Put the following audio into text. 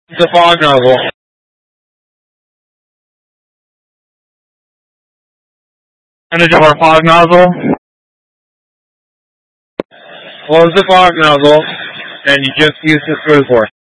The fog nozzle. Percentage of our fog nozzle was the fog nozzle, and you just used the screw for.